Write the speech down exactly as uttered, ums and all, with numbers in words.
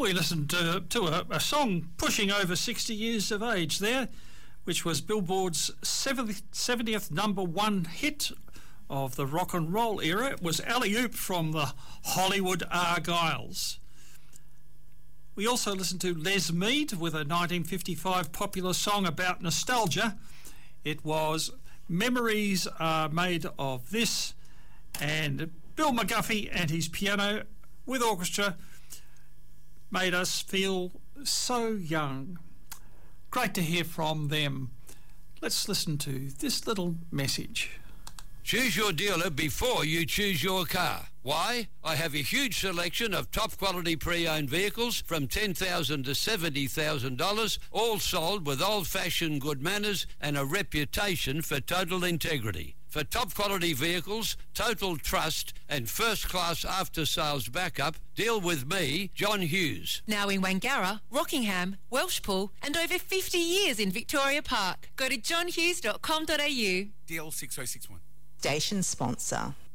We listened to, to a, a song pushing over sixty years of age there, which was Billboard's seventieth number one hit of the rock and roll era. It was Alley Oop from the Hollywood Argyles. We also listened to Les Mead with a nineteen fifty-five popular song about nostalgia. It was Memories Are Made of This, and Bill McGuffey and his piano with orchestra made us feel so young. Great to hear from them. Let's listen to this little message. Choose your dealer before you choose your car. Why? I have a huge selection of top quality pre-owned vehicles from ten thousand dollars to seventy thousand dollars, all sold with old-fashioned good manners and a reputation for total integrity. For top quality vehicles, total trust and first-class after-sales backup, deal with me, John Hughes. Now in Wangara, Rockingham, Welshpool and over fifty years in Victoria Park. Go to john hughes dot com dot a u. D L six oh six one. Station sponsor.